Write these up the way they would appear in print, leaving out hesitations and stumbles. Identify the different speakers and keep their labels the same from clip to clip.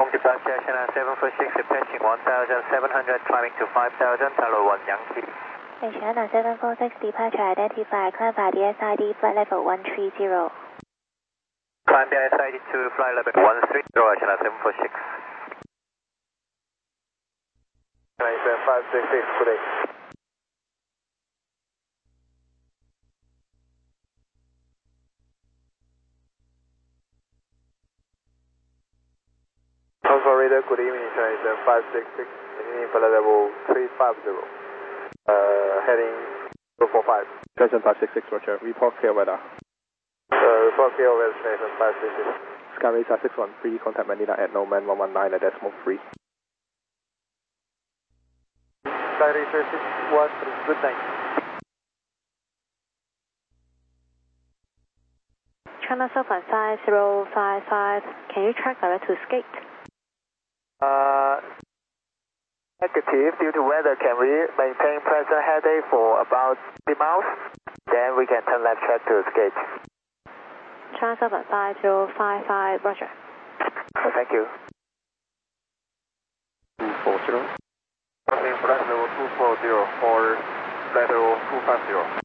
Speaker 1: departure China 746, approaching 1700, climbing to 5000, hello 1 Yankee.
Speaker 2: China 746, departure identified, climb by the SID, flight level 130.
Speaker 1: Climb the SID to flight level 130, China 746. China 7566, good day. Operator, good evening, China 566, maintaining flight level 350, heading 245.
Speaker 3: China 566, roger, report clear weather.
Speaker 1: Report clear weather, China 566.
Speaker 3: Skyracer 613, contact Manila at Noman 119 at decimal 3.
Speaker 1: Skyracer 613, good night.
Speaker 2: China Southern 5055, can you track direct to Skate?
Speaker 1: Negative, due to weather, can we maintain present heading for about 3 miles? Then we can turn left track to Skate.
Speaker 2: China Southern 5055, roger.
Speaker 1: Oh, thank you.
Speaker 3: 240.
Speaker 1: Crossing flight level 240 for flight level 250.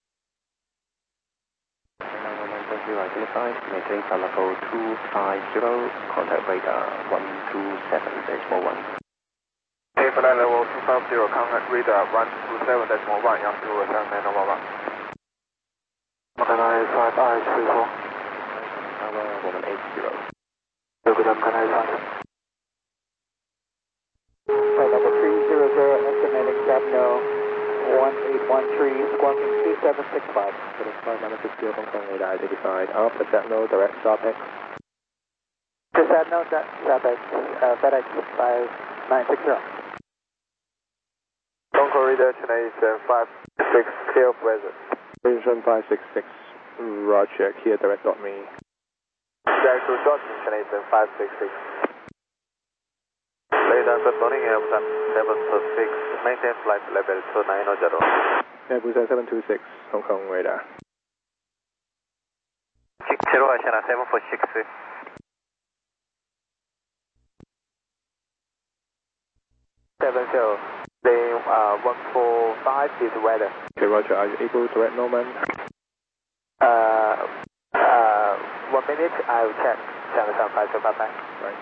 Speaker 3: Identified, maintain flight level 250, contact radar 127.1.
Speaker 1: Okay, flight level 250, contact radar 127.1, Yankee return man 11. Organize 5I34.
Speaker 3: Tower 180.
Speaker 1: Good organize 5. Flight level 300, estimating Sapno 1813, squawking 2765.
Speaker 3: Flight 960, Hong Kong radar identified. Up, Sapno, direct SAPEX.
Speaker 1: To Sapno, SAPEX, FedEx 5960. Hong Kong radar, China 566, clear of weather.
Speaker 3: Asian 566, roger, here direct.me.
Speaker 1: Jack to Dodge, China 566. Radar, good morning, Airbus 746, maintain flight level 2900.
Speaker 3: Airbus 726, Hong Kong radar.
Speaker 1: 60, China 746. 70, lane 145 is weather.
Speaker 3: Okay, roger, are you able to direct Norman?
Speaker 1: 1 minute, I'll check. China 7555.
Speaker 3: Right.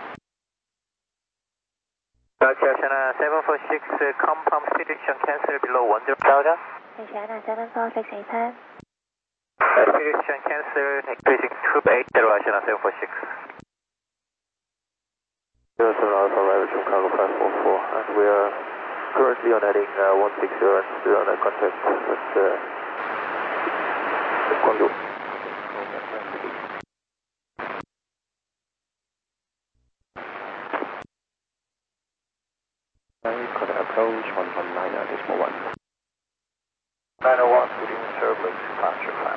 Speaker 1: Roger, China 746, compound situation cancel below 10,000.
Speaker 2: China 746, A10.
Speaker 1: Situation cancel, increasing 280, China 746. Yes, Alpha Rider from Cargo 544, and we are currently on heading 160 and still on contact with Guangzhou.
Speaker 3: Contact approach 119 at decimal 1.
Speaker 1: 901, good evening, turbulence, departure plan.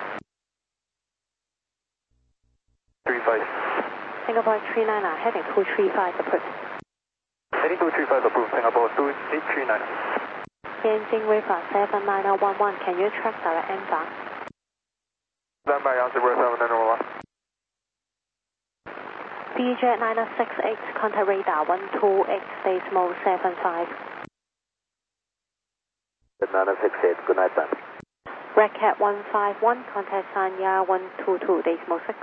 Speaker 1: 35.
Speaker 2: Singapore 39, heading 235, approved.
Speaker 1: Heading 235 approved, Singapore 2839.
Speaker 2: Tianjin River 79011, can you track direct inbound?
Speaker 1: Stand by, answer 7901.
Speaker 2: BJ 968, contact radar 128, decimal 75.
Speaker 1: 968, good night, man.
Speaker 2: Red Cat 151, contact Sanya 122, decimal 6.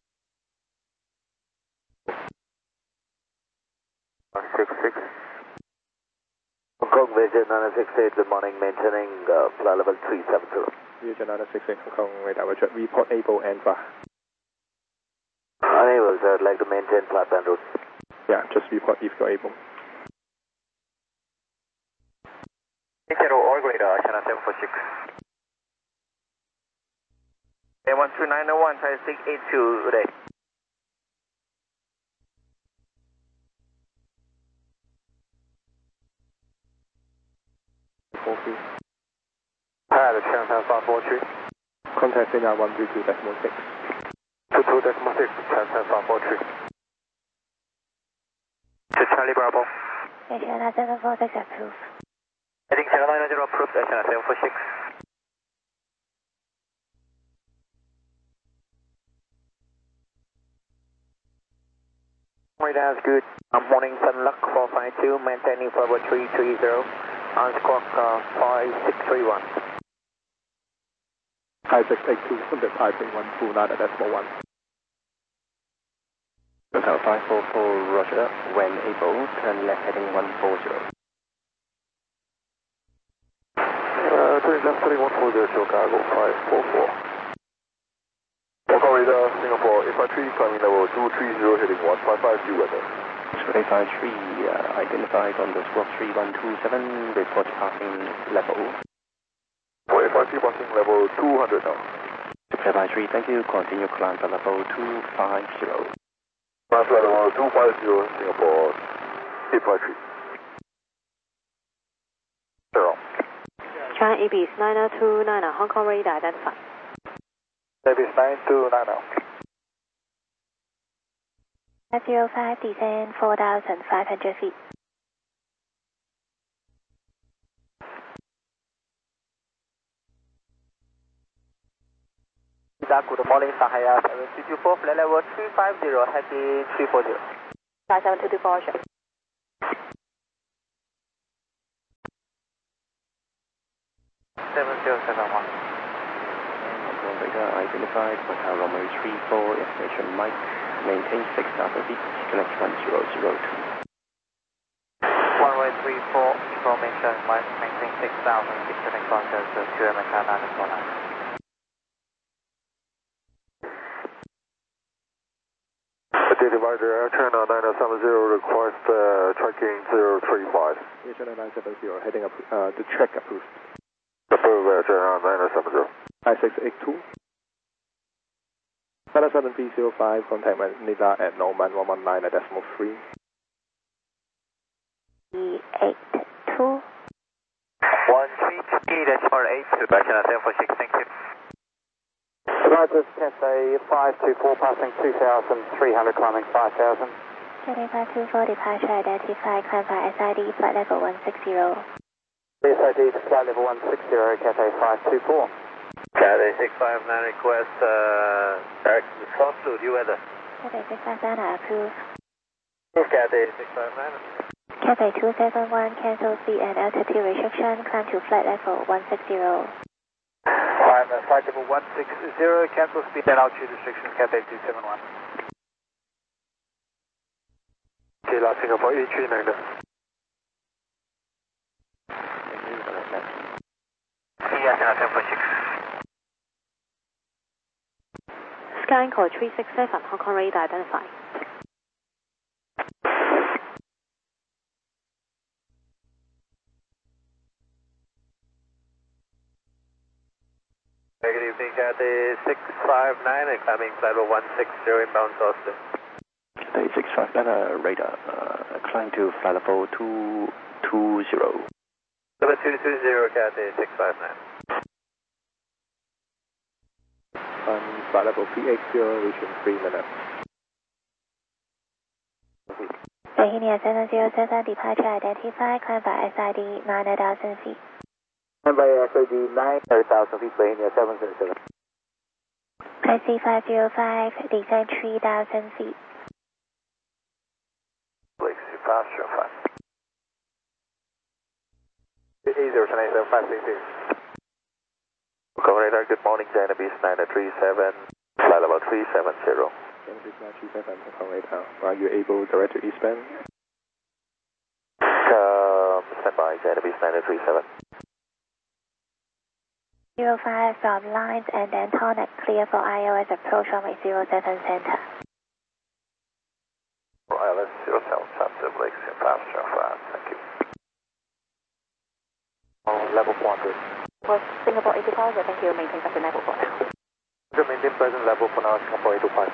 Speaker 1: 166. Hong Kong Vision 968, good morning, maintaining flight level 370.
Speaker 3: Vision 968, Hong Kong radar, roger, report able and far.
Speaker 1: Unable, sir, I'd like to maintain flight plan route.
Speaker 3: Yeah, just report if you're able.
Speaker 1: All radar, China 746. A12901, try 682 today. Pilot, China 543.
Speaker 3: Contact Sina 132.6.
Speaker 1: 22.6, China 543. To Charlie Bravo.
Speaker 2: China 746, approved.
Speaker 1: Heading 790 approved, China 746. That's good. Morning, Sun Luck 452, maintaining forward 330, on squawk 5631.
Speaker 3: 5682, Sunday Taipei 129.1.
Speaker 4: Hotel 544, Roger. When able, turn left heading 140.
Speaker 3: Turn left heading 140, Chicago 544. Welcome radar, Singapore, 853, climbing level 230, heading 1550 weather.
Speaker 4: 853, identified on the squawk 3127, report passing level.
Speaker 3: 853 passing level 200 now.
Speaker 4: 853, thank you, continue climb to level 250.
Speaker 3: Climb to level 250, Singapore, 853. 0.
Speaker 5: China Ibis 9029, Hong Kong radar identified.
Speaker 1: Ibis 9290.
Speaker 2: 505, descend 4,500 feet.
Speaker 1: Good morning, Shanghai 7224, flight level 350, heading 340.
Speaker 5: 7224.
Speaker 1: 7071.
Speaker 4: Radar identified, Hotel Romeo 34, information Mike, maintain 6,000 feet, connect 1002.
Speaker 1: Runway 34, information Mike, maintain 6,000 feet, connect 1002, American 949.
Speaker 3: Divider, turn on 9070, request tracking 035. Channel 970, heading up, the track approved. Approved, turn on 9070. 5682. 7B05, contact Manila at Norman 119 at decimal 3.
Speaker 2: 82.
Speaker 1: 133, decimal 82, Channel 746, thank you. Roger, Cathay 524, passing 2,300, climbing 5,000.
Speaker 2: Cathay 524, departure identified, climb by SID, flight level 160.
Speaker 1: SID to flight level 160, Cathay 524. Cathay 659, request direct response to due weather.
Speaker 2: Cathay 659, approved.
Speaker 1: Cathay 659.
Speaker 2: Cathay 271, cancel speed and altitude restriction, climb to flight level 160.
Speaker 1: Climb flight level 160, cancel speed and altitude restriction, Cathay 271. Okay, last Singapore 839. Yes, Channel 746.
Speaker 5: Sky code 367, Hong Kong radar identified.
Speaker 1: Good evening, Cathay 659, and climbing flight level 160, inbound Austin.
Speaker 4: Cathay 659, radar, climb to flight level 220.
Speaker 1: Level 220, Cathay 659.
Speaker 3: Flight level 380, reaching 3 minutes.
Speaker 2: Bohemia 7077, departure identified, climb by SID 9,000 feet.
Speaker 1: Climb by SID 9,000 feet, Bohemia 777.
Speaker 2: IC 505, descend 3,000 feet.
Speaker 1: Galaxy Pasture 5. 80 Radar, good morning, Janabis 937, flight level 370.
Speaker 3: Janabis 937, Hong Radar. Are you able direct to eastbound?
Speaker 1: Stand by, Janabis 937.
Speaker 2: 05 from lines and then Tonic, clear for ILS approach runway 07 center.
Speaker 1: ILS 07 center, Galaxy Pasture 5, thank you. Level 400.
Speaker 5: Was Singapore 85, thank you, maintain present level for now.
Speaker 1: Maintain present level for now, Singapore 825.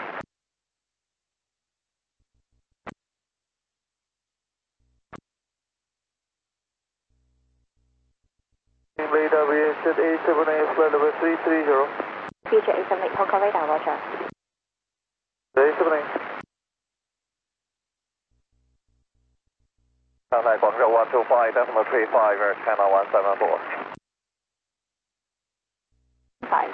Speaker 1: Radar, we entered 878, flight level 330.
Speaker 5: Future 878, Hong Kong radar, roger.
Speaker 1: 878. Shanghai Guangzhou 125, decimal 35, China 174.
Speaker 5: 5.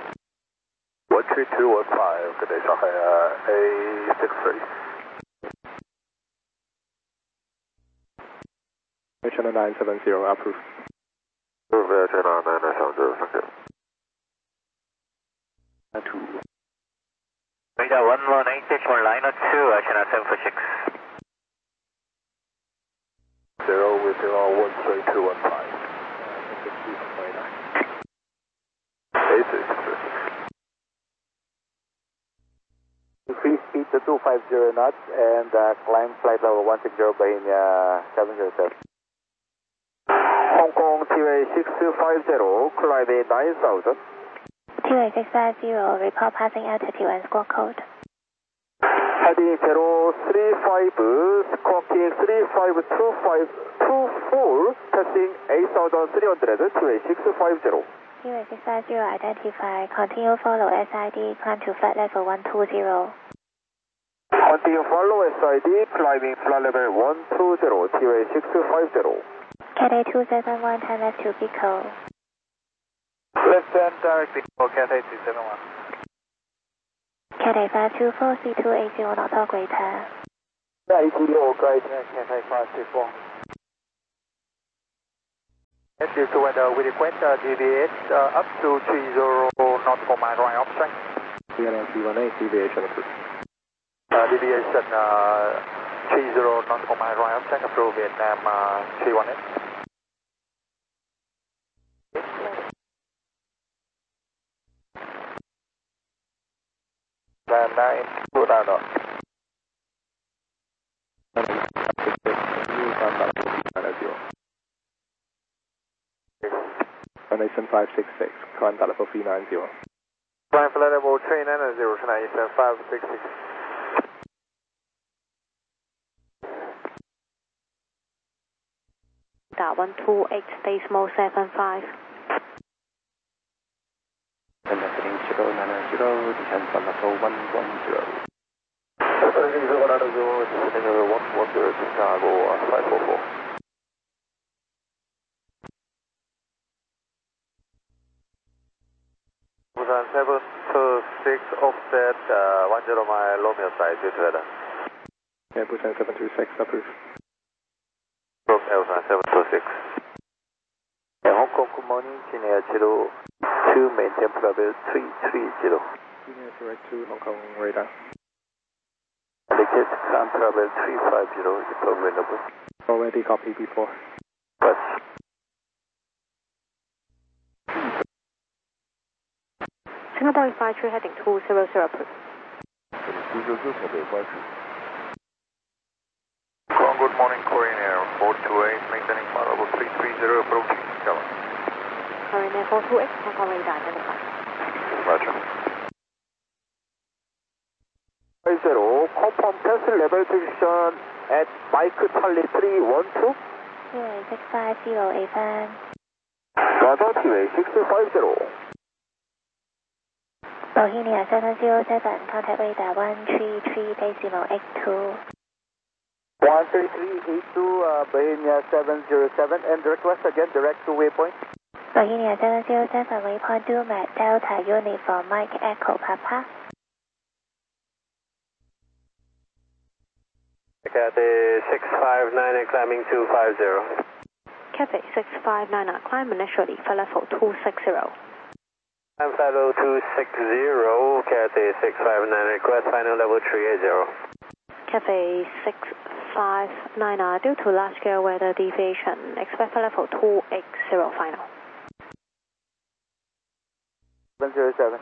Speaker 3: 13215, good day, Shanghai A63. Channel 970, approved.
Speaker 1: Approved, Channel 970, thank you.
Speaker 4: 2.
Speaker 1: Radar 118, H1 line 2, Channel 746. 0 with 13215. Increase speed to 250 knots and climb flight level 160 Bahia 707. Hong Kong TWA 650, climbing 9000.
Speaker 2: TWA 650, report passing altitude and squawk code.
Speaker 1: Heading 035, squawking 352524, passing 8300, TWA 650.
Speaker 2: TWA 650 identified, continue follow SID, climb to flight level 120.
Speaker 1: Continue follow SID, climbing flight level 120, TWA 650.
Speaker 2: Cathay 271, turn left to Pico.
Speaker 1: Left hand direct Pico, Cathay 271.
Speaker 2: Cathay 524, C280, not talk greater.
Speaker 1: ATO greater, Cathay 524. As to weather, we request deviate up to 30 nautical mile right obstruct.
Speaker 3: CNN 318, deviation approved.
Speaker 1: Deviation 30 nautical mile right obstruct, approved Vietnam 318. Land 9, go down.
Speaker 3: Nation 566, climb level 390.
Speaker 1: Climb flight level 390, Nation 566.
Speaker 5: .128, decimal 75.
Speaker 4: And heading 090, descend flight level 110.
Speaker 1: Heading 090, descending 110, Chicago 544. Busan 726, offset 10 mile Romeo side, due to weather.
Speaker 3: Yeah, Busan 726, approved.
Speaker 1: From Busan 726. Hong Kong, good morning, Senior 02, maintain level 330.
Speaker 3: Senior direct to Hong Kong radar.
Speaker 1: Indicate climb level 350, is available.
Speaker 3: Already copy before.
Speaker 1: But
Speaker 5: Singapore 53 heading 200, approved.
Speaker 1: Good morning, Korean Air 428, maintaining flight level 330, approaching Tower.
Speaker 5: Korean Air 428, Hong Kong radar identified.
Speaker 1: Roger. 50, confirm pencil level position at Mike Charlie 312.
Speaker 2: TWA 650, AFAN.
Speaker 1: Roger, TWA 650.
Speaker 2: Bohemia 707, contact radar 133.82.
Speaker 1: 13382, Bohemia 707, and request again direct to waypoint.
Speaker 2: Bohemia 707, waypoint Dumat Delta Uniform Mike Echo Papa.
Speaker 1: Cathay 659 and climbing 250.
Speaker 5: Cathay 659, climb initially flight level 260.
Speaker 1: I'm flight level 260, Cathay 659, request final level 380.
Speaker 5: Cathay 659, due to large scale weather deviation, expect flight level 280 final.
Speaker 1: 707.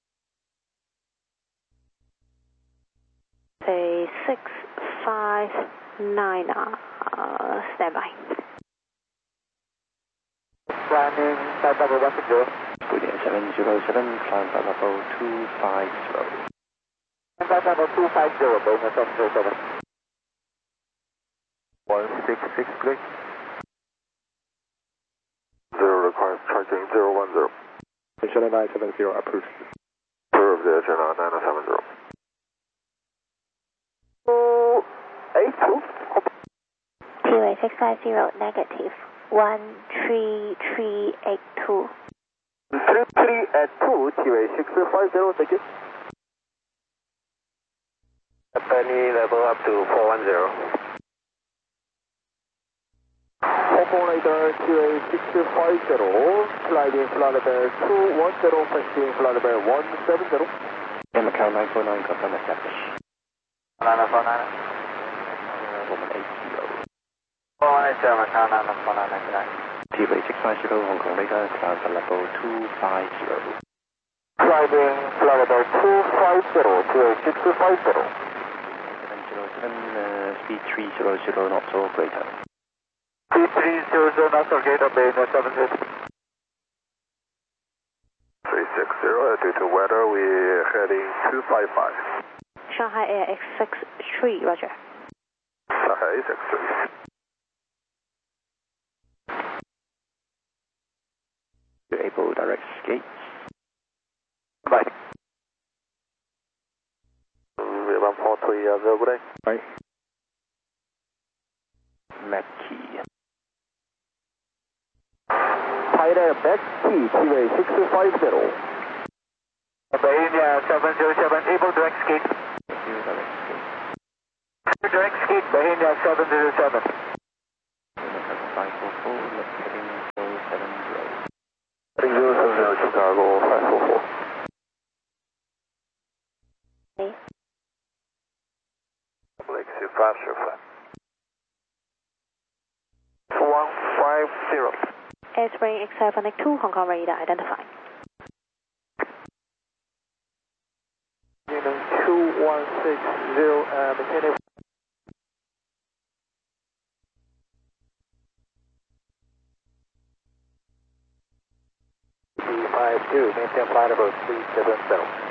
Speaker 5: Cathay 659, standby.
Speaker 1: Climbing flight level 160.
Speaker 4: Goodyear 707, climb flight level 250.
Speaker 1: Flight level 250, Boeing 707. 166, please. 0 requires tracking 010.
Speaker 3: Channel 970, approved.
Speaker 1: Approved, Channel 970. 82.
Speaker 2: TWA 650, negative 13382.
Speaker 1: 33 at 2, TWA 650, thank you. Penny level up to 410.
Speaker 3: Hong Kong radar QA650, sliding flight level 210, passing flight level 170.
Speaker 4: Yeah, Macau 949, confirm established.
Speaker 1: 949.
Speaker 4: 1180.
Speaker 1: 417, Macau 949,
Speaker 4: T-Way 650, Hong Kong radar, climb for level 250.
Speaker 3: Sliding flight level 250, QA650.
Speaker 4: 707, speed 300 knots or greater.
Speaker 1: Speed 300 knots or greater, Bahia 70.
Speaker 3: 360, due to weather, we're heading 255.
Speaker 5: Shanghai Air X63, roger.
Speaker 3: Shanghai 63.
Speaker 4: You're able direct escape.
Speaker 3: Bye. 1430, good day. Bye.
Speaker 4: Mackie.
Speaker 3: Pilot Mackie, QA650.
Speaker 1: Bahia 707, able direct skate.
Speaker 4: Able direct escape.
Speaker 1: Direct skate, Bahia 707.
Speaker 4: 544, left heading 470.
Speaker 3: 3070, Chicago 544.
Speaker 2: Okay.
Speaker 3: Lexi faster flight.
Speaker 1: 150.
Speaker 5: Airspring X782, Hong Kong radar identified.
Speaker 1: Unit 2160, maintain it. B52, maintain flight level 370.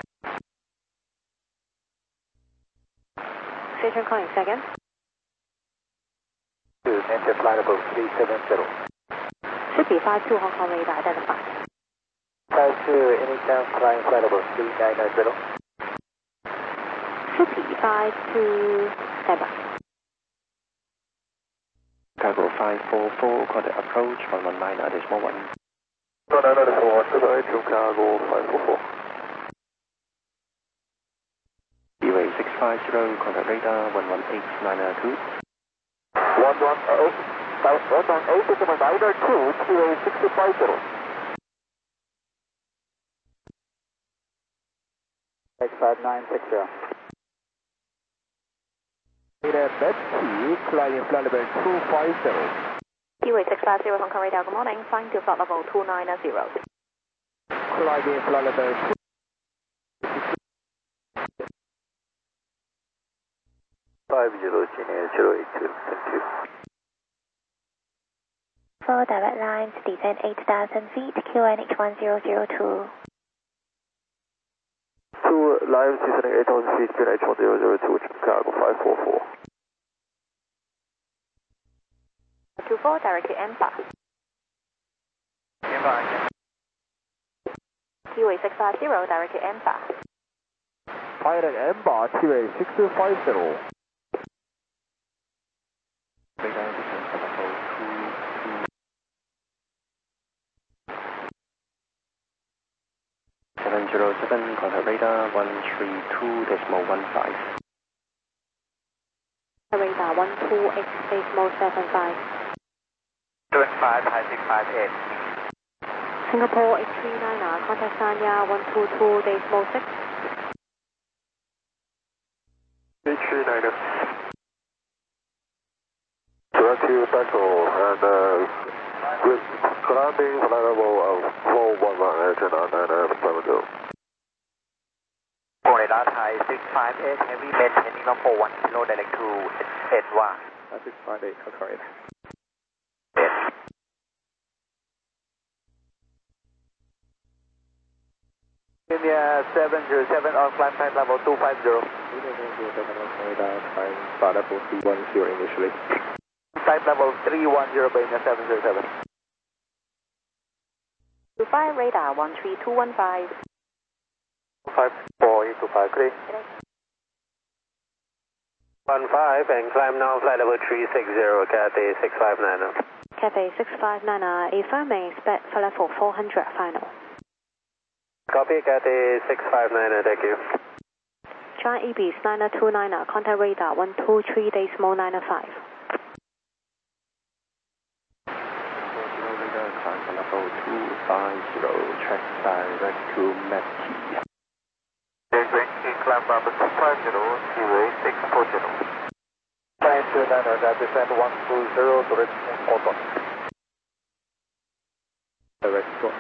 Speaker 5: Station calling second.
Speaker 1: Maintain flight level 370.
Speaker 5: Should be 52, Hong Kong radar identified.
Speaker 1: 52, anytime flying flight level 3990.
Speaker 5: Should be 52, standby.
Speaker 4: Chicago 544, contact approach 119 at decimal 1.
Speaker 3: 1994, Chicago 544.
Speaker 4: T-Way 650, contact radar 118902.
Speaker 3: 118, 118, radar 2, QA650.
Speaker 1: X5960.
Speaker 3: Pilot Mackie, climbing flight level 250.
Speaker 5: T-Way 650, Hong Kong radar, good morning. Flying to flight level 290.
Speaker 3: Climbing flight level 50, thank you.
Speaker 2: For direct lines, descend 8,000 feet, QNH 1002.
Speaker 3: 2 live descending 8,000 feet, QNH 1002, Chicago 544.
Speaker 5: 24, direct to EMBA. T-Way 650, direct to EMBA.
Speaker 3: Pilot EMBA, QA650.
Speaker 4: Radar descent for level 22. 707, contact radar 132.15.
Speaker 5: Radar 128, decimal 75.
Speaker 1: 75, high 658.
Speaker 5: Singapore 839, contact Sanya 122, decimal 6.
Speaker 3: 839. Direct to Central and with landing flight level of 411 at 9970.
Speaker 1: Radar Thai 658, heavy maintaining number 1 kilo direct to Edward.
Speaker 3: 658, correct.
Speaker 1: India 707 on climb flight level 250.
Speaker 3: Flight level 310 initially.
Speaker 1: Flight level 310, Bahia 707.
Speaker 5: 25, radar 13215.
Speaker 1: 5425, clear. 15 and climb now flight level 360, Cathay 659.
Speaker 5: Cathay 659, affirming expect flight level 400 final.
Speaker 1: Copy, Cathay 659, thank you.
Speaker 5: China EBS 9029, contact radar 123.95.
Speaker 4: climb to level 250, track direct to Matty.
Speaker 1: Climb number 250, QA 640.
Speaker 3: Climb to 9, descend 120 direct auto. Direct short.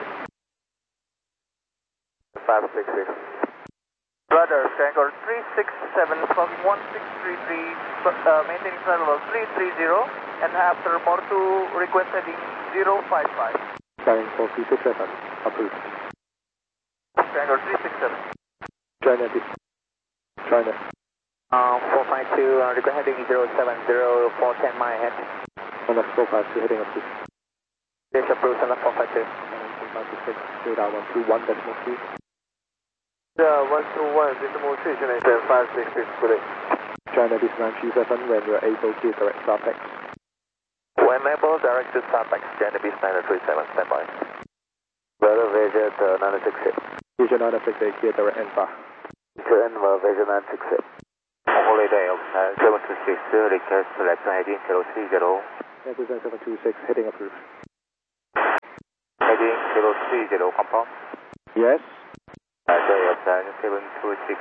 Speaker 3: 566.
Speaker 1: Rudder, Tango 367, fogging 1633, maintaining flight level 330, and after more to request heading 055.
Speaker 3: Flying for 367, approved.
Speaker 1: Tango 367.
Speaker 3: China, China.
Speaker 1: 452, request heading 070 for 10 mile ahead.
Speaker 3: On us 452, heading approved.
Speaker 1: Yes, approved, on 452.
Speaker 3: 566, radar 121.3.
Speaker 1: Yeah, 121, decimal 3, China 566, good day.
Speaker 3: China, this 937, when you're able to direct StarTex.
Speaker 1: When able, direct to StarTex, China Beast 937, standby. Weather Vision 968.
Speaker 3: Vision 968, clear direct NVA.
Speaker 1: Enva, Vision 968. Holiday of 726, request selection heading 030.
Speaker 3: Represent 726, heading approved.
Speaker 1: Heading 030, confirm.
Speaker 3: Yes.
Speaker 1: Joy of 726.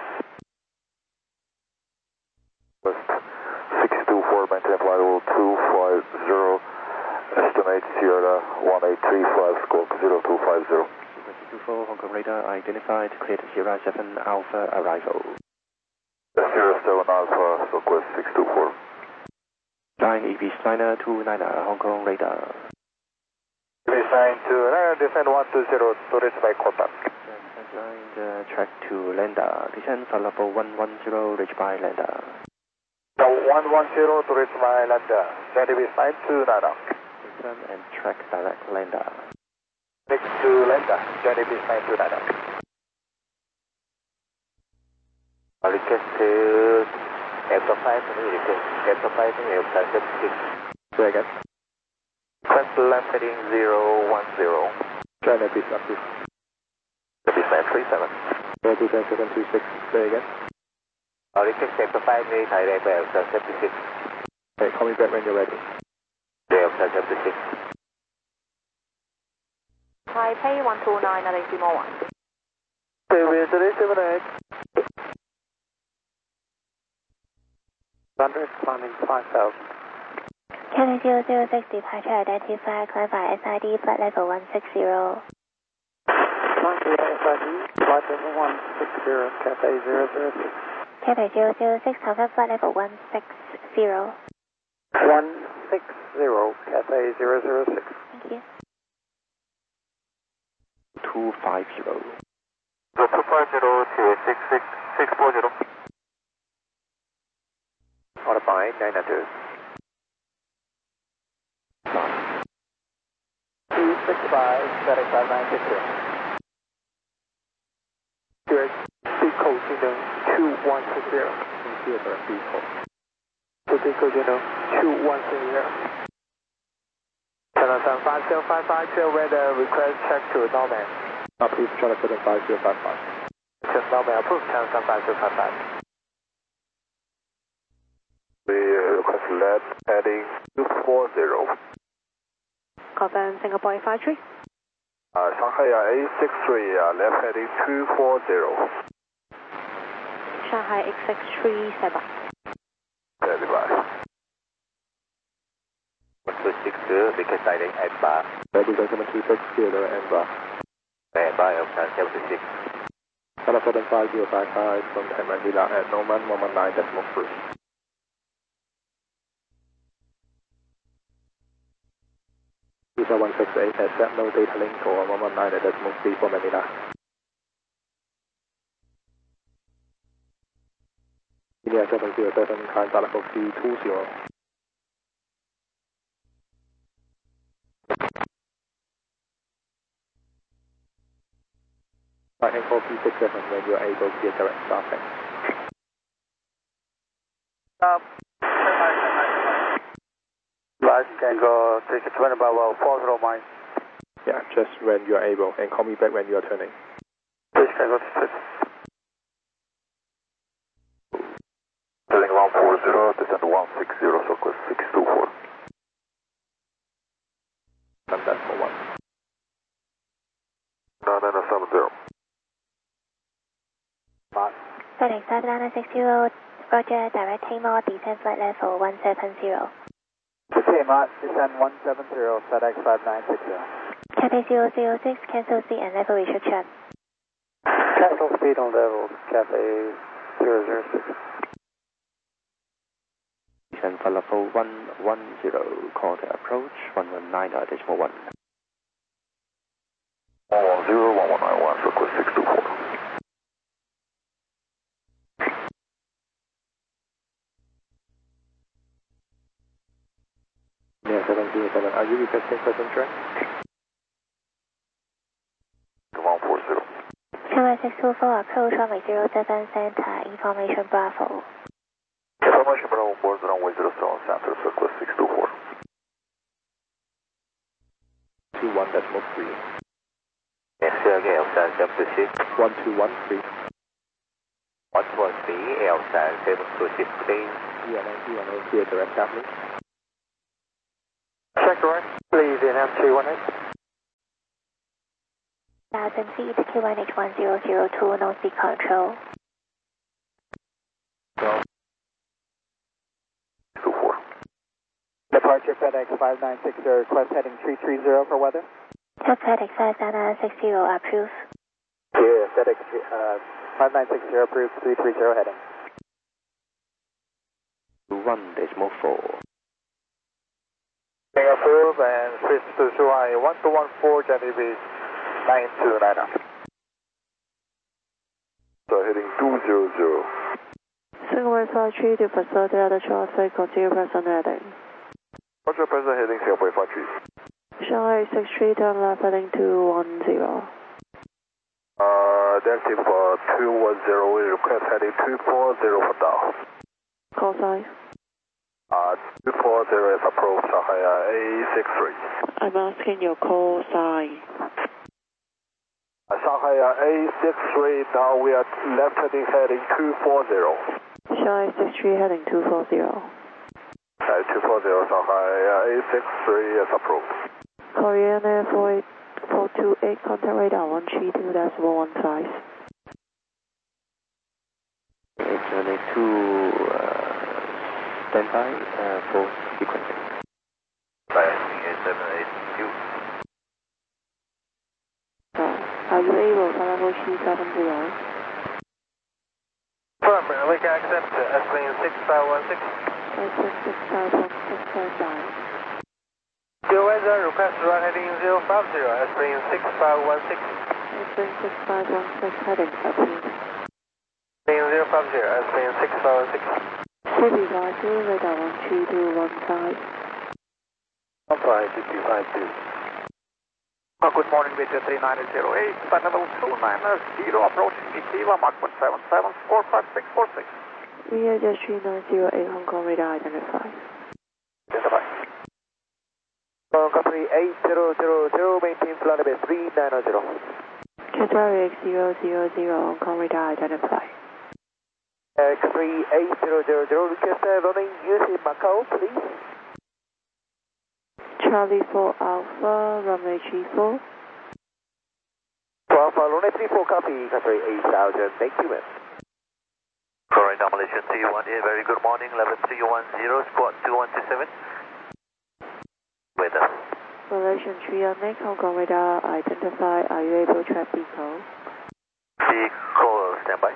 Speaker 1: 624, maintain flight level 250, estimate Sierra 1835, squawk 0250.
Speaker 4: 24, Hong Kong radar identified, cleared Sierra 7 Alpha arrival.
Speaker 1: Sierra 7 Alpha, Southwest 624.
Speaker 4: Line EV Liner 29, Hong Kong radar.
Speaker 1: EV sign to descend 120 to reach by contact.
Speaker 4: Line track to Lander, descend for level 110, reach by Lander.
Speaker 1: 110 to reach by Lander, EV sign to Nana.
Speaker 4: Descend and track direct Lander.
Speaker 1: Next to Lander, EV sign to Nana. Request to Delta 5, Delta 5, Delta 76.
Speaker 3: Say again.
Speaker 1: Request left heading 010.
Speaker 3: China, please approved.
Speaker 1: EV sign 37.
Speaker 3: Represent 726, say again.
Speaker 1: Request Delta 5, direct Delta 76.
Speaker 3: Okay, call me back when you're ready.
Speaker 1: Delta 76.
Speaker 5: Taipei 129, decimal 1.
Speaker 1: Taipei 378. Thunder climbing 5,000.
Speaker 2: China 006, departure identified, climb by SID, flight level 160.
Speaker 1: Climb to SID, flight level 160, Cathay 006.
Speaker 2: Cathay 006, confirm flight level 160.
Speaker 1: 160, Cathay 006.
Speaker 2: Thank you.
Speaker 4: 250.
Speaker 1: 250 to 640. Modify 900. 265, 75950. Direct speed code signal 2160.
Speaker 3: Clear direct vehicle.
Speaker 1: Speed code signal 2160. Channel 75055, weather request check to Norman.
Speaker 3: Approved, China 75055.
Speaker 1: Just Norman approved, channel 75055. We request left heading 240.
Speaker 5: Confirm Singapore 53.
Speaker 3: Shanghai A63, left heading 240.
Speaker 5: Shanghai X63, standby.
Speaker 3: Standby.
Speaker 1: 126, because siding at bar.
Speaker 3: Represent 726, clear direct NVA.
Speaker 1: Standby of 76.
Speaker 3: China 75055 from Manila at Norman 119.3. Visa 168, accept no data link for 119.3 for Manila. India 707, climb to level 320. Flight info 367 when you are able to get direct StarTex.
Speaker 1: Flight Tango 361 about 40 miles.
Speaker 3: Yeah, just when you are able, and call me back when you are turning.
Speaker 1: Please Tango 361. Heading 140, descend 160, Southwest 624.
Speaker 3: And that's for one.
Speaker 2: 5960, Roger, direct Timor, descend flight level 170.
Speaker 1: Timor, descend 170, FedEx 5960.
Speaker 2: Cathay 006, cancel seat and level restriction.
Speaker 1: Cancel speed on level, Cathay 006.
Speaker 4: Descend flight level 110, call to approach 119.1.
Speaker 3: 110, 1191, request 624. Yeah, 707. Are you requesting present track? 140.
Speaker 2: Channel 624, approach runway 07 center, information Bravo.
Speaker 3: Information Bravo, board runway 07 center, request 624. 21.3.
Speaker 1: Yes, again, L-Star 726.
Speaker 3: 1213.
Speaker 1: 113, L-Star 726, please.
Speaker 3: ENA, clear direct traffic.
Speaker 1: Check direct, please, NM 318.
Speaker 2: 1000 feet, QNH 1002, no seat control.
Speaker 3: 24.
Speaker 1: Departure FedEx 5960, request heading 330 for weather.
Speaker 2: Tap FedEx 5960, approve.
Speaker 1: Yeah, FedEx 5960, approved, 330 heading.
Speaker 4: 1.4.
Speaker 1: Approved and switch to Shuai 1214, Johnny Beach 929.
Speaker 3: So heading 200.
Speaker 5: Singapore 53 to facilitate other traffic, continue present heading.
Speaker 3: Roger, present heading Singapore 53.
Speaker 5: Shanghai 63, turn left heading 210.
Speaker 3: Directive 210, we request heading 240 for down.
Speaker 5: Call sign.
Speaker 3: 240 is approach Shanghai A63.
Speaker 5: I'm asking your call sign.
Speaker 3: Shanghai A63, now we are left heading 240.
Speaker 5: Shanghai 63 heading 240.
Speaker 3: 240 Shanghai A63 is approved.
Speaker 5: Korean Air 428, contact radar 132.115.
Speaker 4: It's only two standby for sequencing.
Speaker 5: Are you able to level C70?
Speaker 1: Firm, we can accept S-Plane 6516.
Speaker 5: S-Plane 6516, stand by.
Speaker 1: Dear weather, request run heading 050, S-Plane 6516.
Speaker 5: S-Plane 6516, heading approved.
Speaker 1: Plane 050, S-Plane 6516.
Speaker 5: City Vital, radar 13215.
Speaker 1: 15252. Good morning, Victor 3908, flight level 290, approaching Ikiwa, Mach 177, 45646.
Speaker 5: VHS 3908, Hong Kong radar identified.
Speaker 1: Identify. Hong Kong 38000, maintain flight level 390.
Speaker 5: Qatar X000, Hong Kong radar identified.
Speaker 1: X38000, request running using Macau, please.
Speaker 5: Charlie 4 Alpha, runway 34.
Speaker 1: Alpha, runway 34, copy, Qatar 8000, thank you, man. Correct, Malaysian 318, very good morning, level 310, squad 2127. Weather.
Speaker 5: Malaysian 318, Hong Kong radar identified. Are you able to track vehicle?
Speaker 1: Vehicle, standby.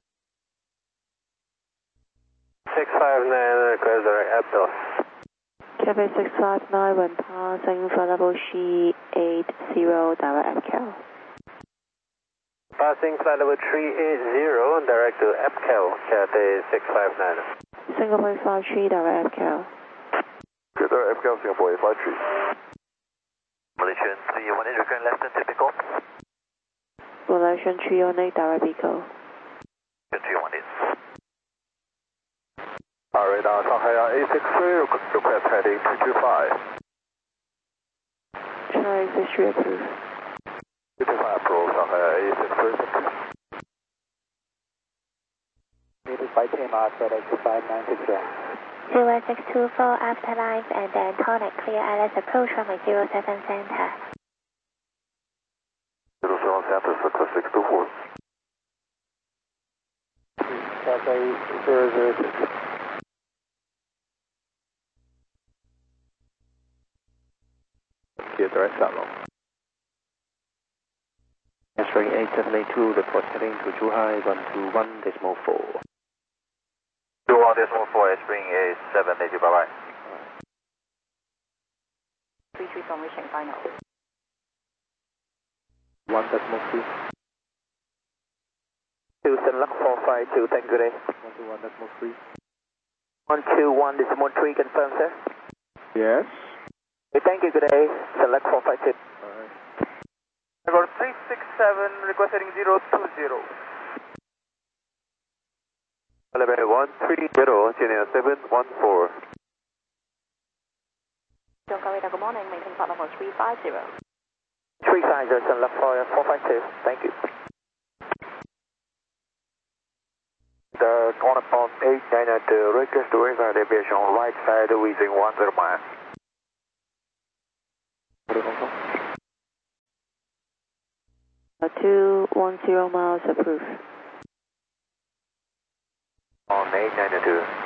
Speaker 1: 659, request direct Abdul.
Speaker 5: Cathay 659, when passing flight level C80, direct APCAL.
Speaker 1: Passing flight level 380, direct to APCAL, Cathay 659.
Speaker 5: Singapore 53, direct APCAL.
Speaker 3: Good, APCAL Singapore 53.
Speaker 1: Malaysian 318, return left and typical.
Speaker 5: Malaysian 318, direct vehicle.
Speaker 1: 318.
Speaker 3: Radar Shanghai A63, request heading 225.
Speaker 5: Shanghai 63 approved.
Speaker 3: 225 approach Shanghai A63, thank you.
Speaker 1: Native by Timor, FedEx 5960.
Speaker 2: 21624, afterlife and then tonic, clear ILS approach runway 07 center.
Speaker 3: 07 center, request 624. Cathay 006. Direct South.
Speaker 4: Answering 8782, report heading to Zhuhai 121.4.
Speaker 1: 21.4, Spring 8782, bye-bye.
Speaker 5: 33 formation final.
Speaker 3: 1.3.
Speaker 1: 27 Luck 452, thank you, good day.
Speaker 3: 121.3.
Speaker 1: 121.3, confirm, sir.
Speaker 3: Yes.
Speaker 1: Okay, thank you, good day. Select 452.
Speaker 3: Alright.
Speaker 1: I got 367, requesting 020.
Speaker 3: 130, Chennai 714.
Speaker 5: John Gavita, good morning. Maintain flight level 350.
Speaker 1: 350, Select 452, thank you.
Speaker 3: The corner on 892, request to verify the aviation on right side within 10 miles. Hong Kong.
Speaker 5: 210 miles approved.
Speaker 3: On 892.